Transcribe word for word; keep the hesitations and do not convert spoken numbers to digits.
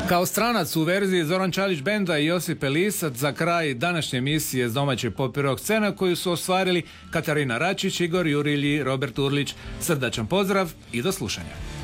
Kao stranac u verziji Zoran Čalić benda i Josip Elisac za kraj današnje emisije s domaće pop i rock scena koju su ostvarili Katarina Račić, Igor Jurilji, Robert Urlić. Srdačan pozdrav i do slušanja.